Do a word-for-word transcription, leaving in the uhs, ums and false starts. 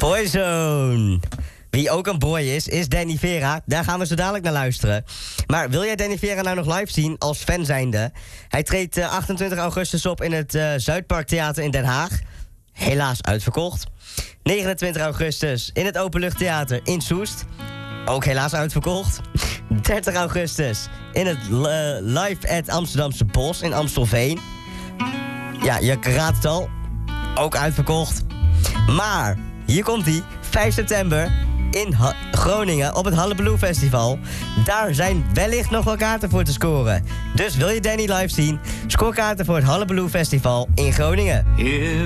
Boyzone. Wie ook een boy is, is Danny Vera. Daar gaan we zo dadelijk naar luisteren. Maar wil jij Danny Vera nou nog live zien als fan zijnde? Hij treedt uh, achtentwintig augustus op in het uh, Zuidparktheater in Den Haag. Helaas uitverkocht. negenentwintig augustus in het Openluchttheater in Soest. Ook helaas uitverkocht. dertig augustus in het uh, Live at Amsterdamse Bos in Amstelveen. Ja, je raadt het al. Ook uitverkocht. Maar, hier komt hij. vijf september in ha- Groningen op het Hullabaloo Festival. Daar zijn wellicht nog wel kaarten voor te scoren. Dus wil je Danny live zien? Scoor kaarten voor het Hullabaloo Festival in Groningen.